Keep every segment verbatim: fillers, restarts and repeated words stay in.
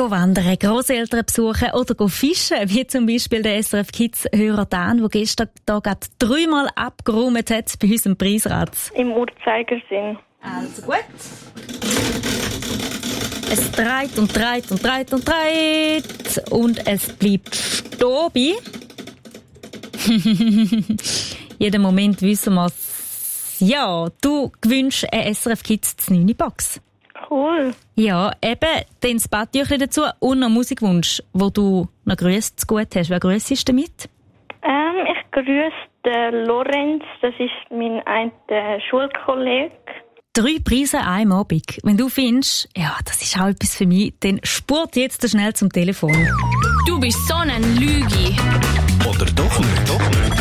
Go wandern, Grosseltern besuchen oder go fischen, wie zum Beispiel der S R F Kids Hörer Dan, der gestern da gerade dreimal abgeräumt hat bei uns im Preisrad. Im Uhrzeigersinn. Also gut. Es dreht und dreht und dreht und dreht und es bleibt stehen. Jeden Moment wissen wir es. Ja, du gewünschst eine S R F Kids neue Box. Cool. Ja, eben, dann das Badtüchlein dazu und noch Musikwunsch, wo du noch Grüße zu gut hast. Wer grüßt damit? Ähm, ich grüße den Lorenz, das ist mein einer Schulkollege. Drei Preise an einem Abend. Wenn du findest, ja, das ist auch etwas für mich, dann spurt jetzt schnell zum Telefon. Du bist so ein Lügi. Oder doch nicht? Doch nicht.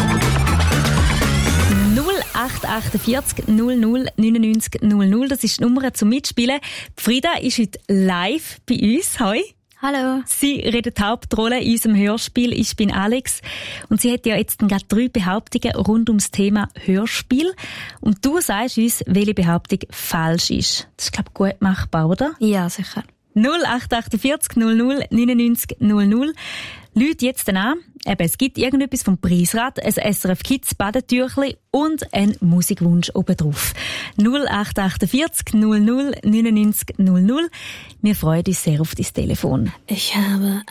null acht acht vier null null neunundneunzig null null, das ist die Nummer zum Mitspielen. Frieda ist heute live bei uns. Hoi. Hallo. Sie redet die Hauptrolle in unserem Hörspiel «Ich bin Alex». Und sie hat ja jetzt gerade drei Behauptungen rund ums Thema Hörspiel. Und du sagst uns, welche Behauptung falsch ist. Das ist, glaube ich, gut machbar, oder? Ja, sicher. null acht acht vier null null neunundneunzig null null. Leute jetzt an. Eben, es gibt irgendetwas vom Preisrad, ein S R F Kids Badetüchli und ein Musikwunsch obendrauf. null acht acht vier null null neunundneunzig null null. Wir freuen uns sehr auf dein Telefon. Ich habe